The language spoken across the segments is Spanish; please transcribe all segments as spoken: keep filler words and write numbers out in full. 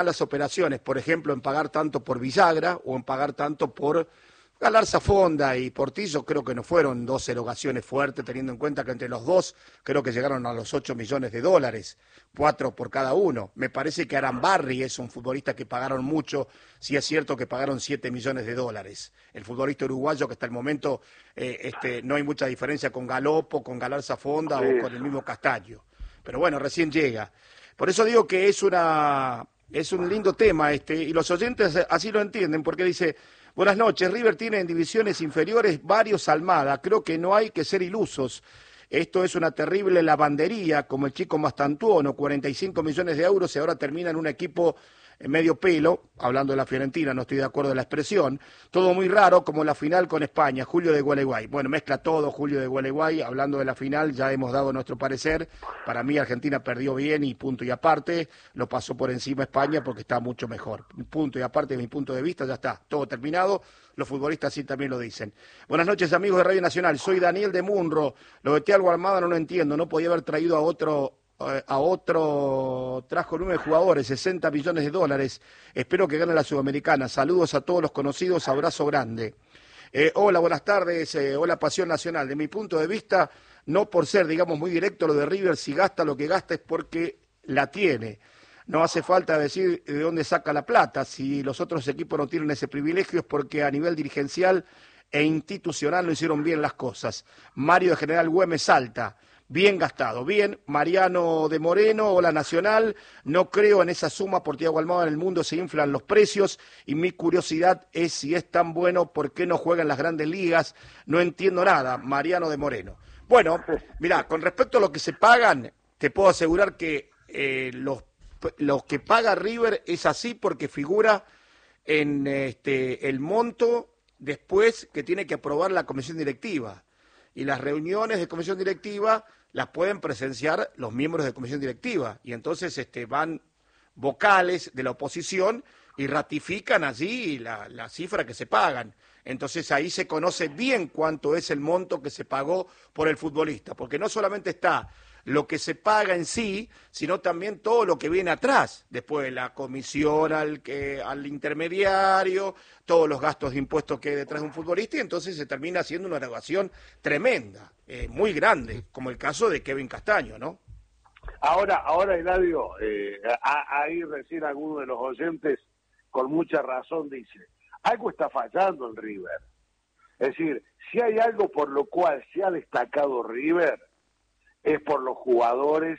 las operaciones, por ejemplo, en pagar tanto por Villagra o en pagar tanto por Galarza Fonda y Portillo. Creo que no fueron dos erogaciones fuertes, teniendo en cuenta que entre los dos creo que llegaron a los ocho millones de dólares, cuatro por cada uno. Me parece que Arambarri es un futbolista que pagaron mucho, sí es cierto que pagaron siete millones de dólares. El futbolista uruguayo que hasta el momento eh, este, no hay mucha diferencia con Galopo, con Galarza Fonda sí. o con el mismo Castaño. Pero bueno, recién llega. Por eso digo que es una es un lindo tema este, y los oyentes así lo entienden, porque dice... Buenas noches, River tiene en divisiones inferiores varios Almada, creo que no hay que ser ilusos. Esto es una terrible lavandería, como el chico Mastantuono, cuarenta y cinco millones de euros y ahora termina en un equipo en medio pelo, hablando de la Fiorentina, no estoy de acuerdo en la expresión, todo muy raro como la final con España, Julio de Gualeguay. Bueno, mezcla todo Julio de Gualeguay, hablando de la final, ya hemos dado nuestro parecer, para mí Argentina perdió bien y punto y aparte, lo pasó por encima España porque está mucho mejor, punto y aparte de mi punto de vista, ya está, todo terminado, los futbolistas sí también lo dicen. Buenas noches amigos de Radio Nacional, soy Daniel de Munro, lo de Thiago Almada no lo entiendo, no podía haber traído a otro... a otro, trajo nueve jugadores, sesenta millones de dólares, espero que gane la Sudamericana, saludos a todos los conocidos, abrazo grande. Eh, hola, buenas tardes, eh, hola Pasión Nacional, de mi punto de vista, no por ser, digamos, muy directo lo de River, si gasta lo que gasta es porque la tiene, no hace falta decir de dónde saca la plata, si los otros equipos no tienen ese privilegio es porque a nivel dirigencial e institucional no hicieron bien las cosas. Mario de General Güemes Salta. Bien gastado, bien, Mariano de Moreno, hola Nacional, no creo en esa suma por Thiago Almada, en el mundo se inflan los precios y mi curiosidad es si es tan bueno, ¿por qué no juega en las grandes ligas? No entiendo nada, Mariano de Moreno. Bueno, mirá, con respecto a lo que se pagan, te puedo asegurar que eh, los, los que paga River es así porque figura en este el monto después que tiene que aprobar la comisión directiva. Y las reuniones de comisión directiva las pueden presenciar los miembros de comisión directiva y entonces este, van vocales de la oposición y ratifican allí la, la cifra que se pagan. Entonces ahí se conoce bien cuánto es el monto que se pagó por el futbolista, porque no solamente está lo que se paga en sí, sino también todo lo que viene atrás, después la comisión al, que, al intermediario, todos los gastos de impuestos que hay detrás de un futbolista, y entonces se termina haciendo una erogación tremenda, eh, muy grande, como el caso de Kevin Castaño, ¿no? Ahora, ahora Eladio, eh, ahí recién alguno de los oyentes con mucha razón dice, algo está fallando en River. Es decir, si hay algo por lo cual se ha destacado River, es por los jugadores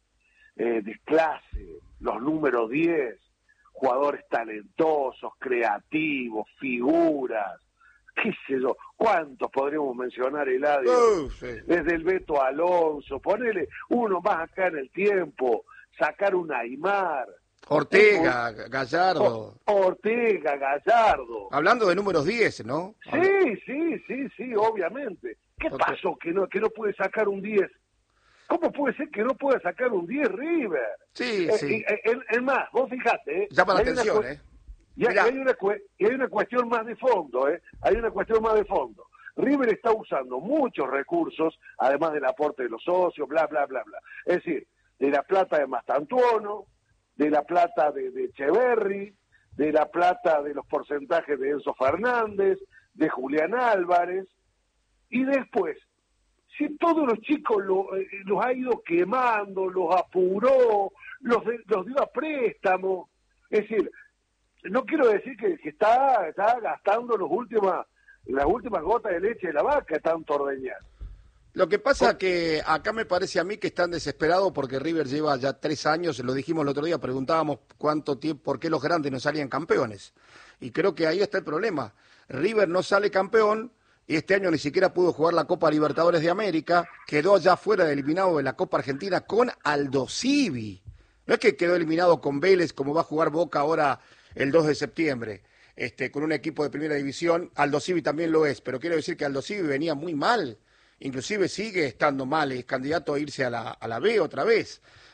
eh, de clase, los números diez, jugadores talentosos, creativos, figuras, qué sé yo, cuántos podríamos mencionar, Eladio, uh, sí. Desde el Beto Alonso, ponele uno más acá en el tiempo, sacar un Aymar, Ortega, Gallardo. Ortega, Gallardo. Hablando de números diez, ¿no? Sí, sí, sí, sí, obviamente. ¿Qué Ortega. pasó que no, que no puede sacar un diez? ¿Cómo puede ser que no pueda sacar un diez River? Sí, eh, sí. Es eh, eh, más, vos fijate, ¿eh? Llama la atención, ¿eh? Y hay, hay, una, y hay una cuestión más de fondo, ¿eh? Hay una cuestión más de fondo. River está usando muchos recursos, además del aporte de los socios, bla, bla, bla, bla. Es decir, de la plata de Mastantuono, de la plata de, de Echeverri, de la plata de los porcentajes de Enzo Fernández, de Julián Álvarez, y después, si todos los chicos lo, eh, los ha ido quemando, los apuró, los, de, los dio a préstamo, es decir, no quiero decir que, que está, está gastando los últimas, las últimas gotas de leche de la vaca, tanto ordeñar. Lo que pasa que acá me parece a mí que están desesperados porque River lleva ya tres años, lo dijimos el otro día, preguntábamos cuánto tiempo, por qué los grandes no salían campeones. Y creo que ahí está el problema. River no sale campeón y este año ni siquiera pudo jugar la Copa Libertadores de América, quedó ya fuera de eliminado de la Copa Argentina con Aldo Civi. No es que quedó eliminado con Vélez como va a jugar Boca ahora el dos de septiembre, este, con un equipo de primera división. Aldo Civi también lo es, pero quiero decir que Aldo Civi venía muy mal. Inclusive sigue estando mal, es candidato a irse a la, a la B otra vez.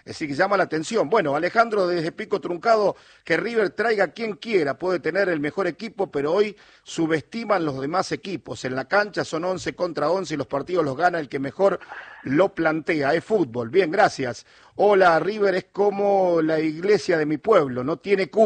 Es decir, que llama la atención. Bueno, Alejandro desde Pico Truncado, que River traiga a quien quiera, puede tener el mejor equipo, pero hoy subestiman los demás equipos. En la cancha son once contra once y los partidos los gana el que mejor lo plantea. Es fútbol. Bien, gracias. Hola, River es como la iglesia de mi pueblo, no tiene